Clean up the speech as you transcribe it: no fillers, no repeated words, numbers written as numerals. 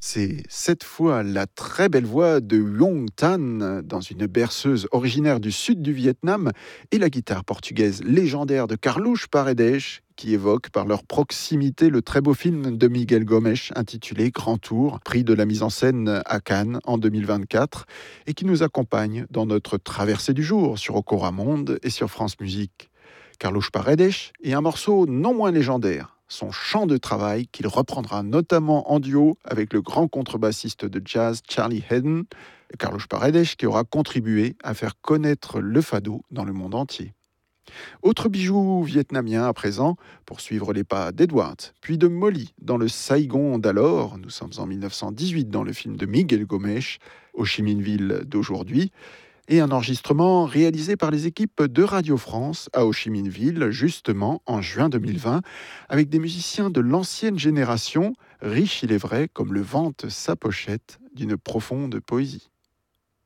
C'est cette fois la très belle voix de Yong Tan dans une berceuse originaire du sud du Vietnam et la guitare portugaise légendaire de Carlos Paredes qui évoquent par leur proximité le très beau film de Miguel Gomes intitulé Grand Tour, prix de la mise en scène à Cannes en 2024 et qui nous accompagne dans notre traversée du jour sur Okora Monde et sur France Musique. Carlos Paredes est un morceau non moins légendaire, son chant de travail qu'il reprendra notamment en duo avec le grand contrebassiste de jazz Charlie Haden, Carlos Paredes qui aura contribué à faire connaître le fado dans le monde entier. Autre bijou vietnamien à présent, pour suivre les pas d'Edward, puis de Molly dans le Saigon d'alors, nous sommes en 1918 dans le film de Miguel Gomes, Ho Chi Minh Ville d'aujourd'hui, et un enregistrement réalisé par les équipes de Radio France à Ho Chi Minh Ville, justement en juin 2020, avec des musiciens de l'ancienne génération, riches il est vrai, comme le vante sa pochette d'une profonde poésie.